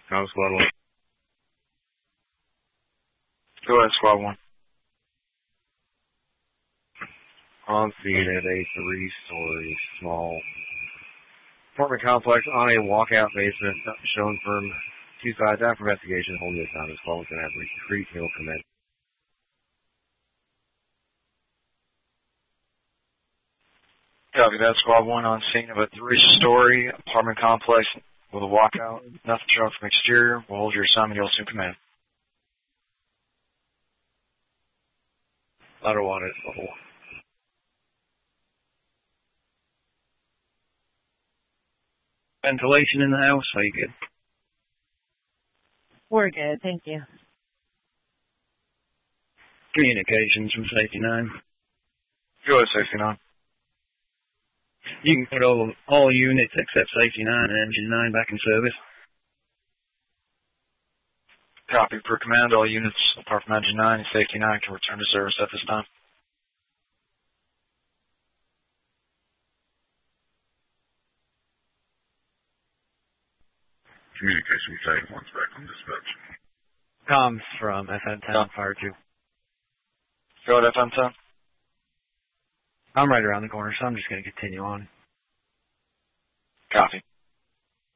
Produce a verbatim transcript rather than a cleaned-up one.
Comm Squad one. Go ahead, Squad one. On scene at a three-story small apartment complex on a walkout basement shown from two sides after investigation. Holding this time, this call was going to have retreat hill command. Copy that, Squad one on scene of a three-story apartment complex with a walkout. Nothing shown from exterior. We'll hold your assignment. You'll assume command. Ladder one is level one. Ventilation in the house, are you good? We're good, thank you. Communications from Safety nine. Go ahead, Safety nine. You can put all, all units except Safety nine and Engine nine back in service. Copy per command. All units apart from Engine nine and Safety nine can return to service at this time. Communication Safety one's back on dispatch. Comms from F N ten, Yeah. Fire two. Go ahead, F N ten. I'm right around the corner, so I'm just going to continue on. Copy.